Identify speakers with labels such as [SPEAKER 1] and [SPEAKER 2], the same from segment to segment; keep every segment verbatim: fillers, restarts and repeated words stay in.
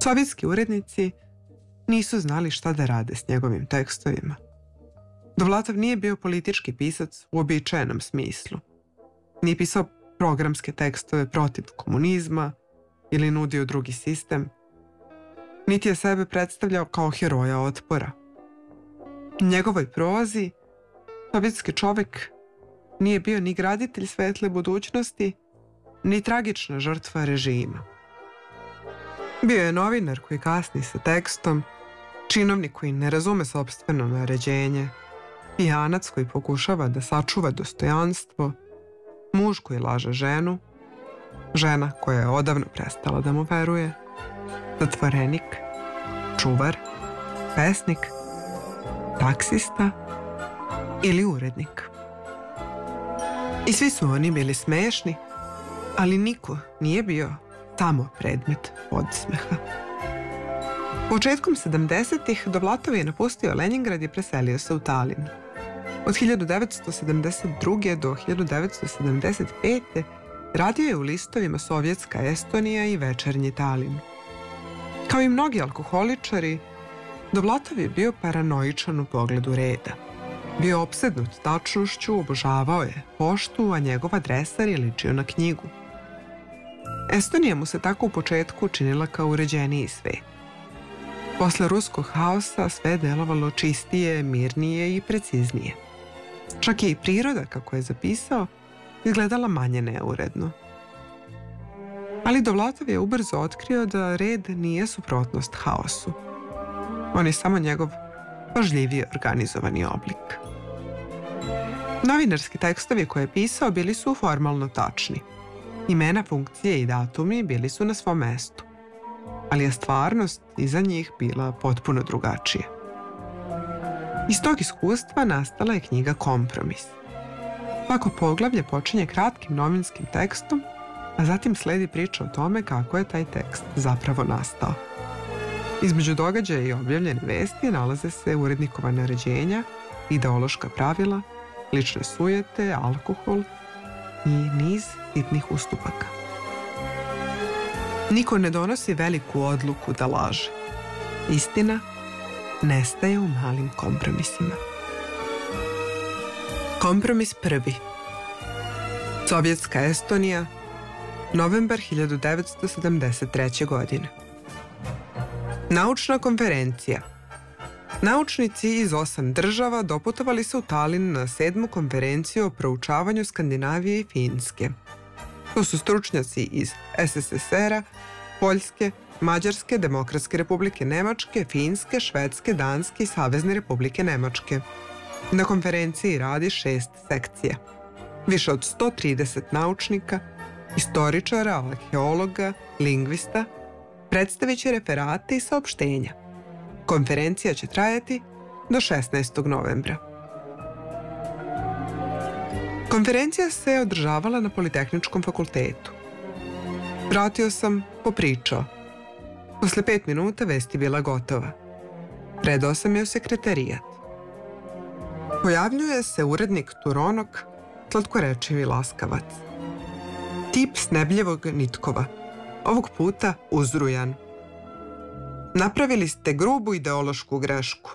[SPEAKER 1] Sovjetski urednici nisu znali šta da rade s njegovim tekstovima. Dovlatov nije bio politički pisac u uobičajenom smislu. Nije pisao programske tekstove protiv komunizma ili nudio drugi sistem, niti je sebe predstavljao kao heroja otpora. U njegovoj prozi sovjetski čovjek nije bio ni graditelj svetle budućnosti, ni tragična žrtva režima. Bio je novinar koji kasni sa tekstom, činovnik koji ne razume sopstveno naređenje, pijanac koji pokušava da sačuva dostojanstvo, muž koji laže ženu, žena koja je odavno prestala da mu veruje, zatvorenik, čuvar, pesnik, taksista ili urednik. I svi su oni bili smešni, ali niko nije bio samo predmet podsmeha. Početkom sedamdesetih Dovlatov je napustio Lenjingrad i preselio se u Talin. Od hiljadu devetsto sedamdeset druge do hiljadu devetsto sedamdeset pete radio je u listovima Sovjetska Estonija i Večernji Talin. Kao i mnogi alkoholičari, Dovlatov je bio paranoičan u pogledu reda. Bio opsednut tačnošću, obožavao je poštu, a njegov adresar je ličio na knjigu. Estonija mu se tako u početku činila kao uređeniji svet. Posle ruskog haosa sve je delovalo čistije, mirnije i preciznije. Čak je i priroda, kako je zapisao, izgledala manje neuredno. Ali Dovlatov je ubrzo otkrio da red nije suprotnost haosu. On je samo njegov pažljivije organizovani oblik. Novinarski tekstovi koje je pisao bili su formalno tačni. Imena, funkcije i datumi bili su na svom mestu, ali je stvarnost iza njih bila potpuno drugačija. Iz tog iskustva nastala je knjiga Kompromis. Svako poglavlje počinje kratkim novinskim tekstom, a zatim sledi priča o tome kako je taj tekst zapravo nastao. Između događaja i objavljene vesti nalaze se urednikova naređenja, ideološka pravila, lične sujete, alkohol i niz sitnih ustupaka. Niko ne donosi veliku odluku da laže. Istina nestaje u malim kompromisima. Kompromis prvi. Sovjetska Estonija, novembar hiljadu devetsto sedamdeset treće. godine. Naučna konferencija. Naučnici iz osam država doputovali su u Talin na sedmu konferenciju o proučavanju Skandinavije i Finske. To su stručnjaci iz es es es er-a, Poljske, Mađarske, Demokratske republike Nemačke, Finske, Švedske, Danske i Savezne republike Nemačke. Na konferenciji radi šest sekcija. Više od sto trideset naučnika, istoričara, arheologa, lingvista, predstavit će referate i saopštenja. Konferencija će trajati do šesnaestog novembra. Konferencija se održavala na Politehničkom fakultetu. Vratio sam, popričao. Posle pet minuta vest je bila gotova. Predao sam je u sekretarijat. Pojavljuje se urednik Turonok, slatkorečivi laskavac. Tip snebljivog Nitkova, ovog puta uzrujan. Napravili ste grubu ideološku grešku.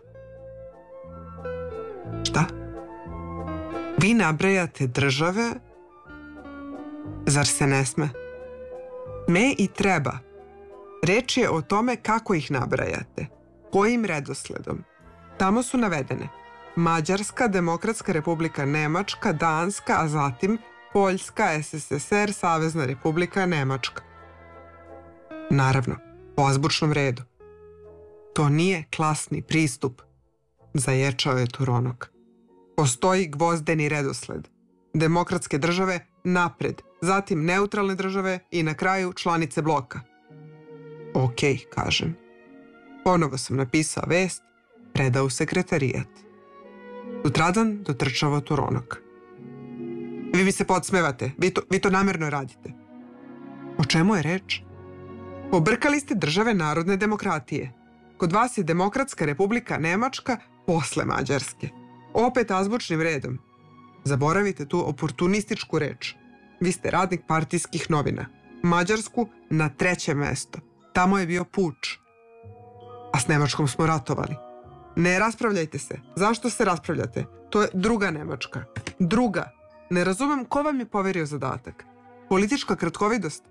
[SPEAKER 1] Šta? Vi nabrajate države? Zar se ne sme? Me i treba. Reč je o tome kako ih nabrajate. Kojim redosledom? Tamo su navedene Mađarska, Demokratska republika Nemačka, Danska, a zatim Poljska, es es es er, Savezna republika Nemačka. Naravno, po azbučnom redu. To nije klasni pristup, zaječao je Turonok. Postoji gvozdeni redosled. Demokratske države napred, zatim neutralne države i na kraju članice bloka. Okej, kažem. Ponovo sam napisao vest, predao u sekretarijat. Sutradan dotrčava Turonok. Vi mi se podsmevate, vi to, vi to namerno radite. O čemu je reč? Pobrkali ste države narodne demokratije. Kod vas je Demokratska republika Nemačka posle Mađarske. Opet azbučnim redom. Zaboravite tu oportunističku reč. Vi ste radnik partijskih novina. Mađarsku na treće mesto. Tamo je bio puč. Nemačkom smo ratovali. Ne raspravljajte se. Zašto se raspravljate? To je druga Nemačka. Druga. Ne razumem ko vam je poverio zadatak. Politička kratkovidost?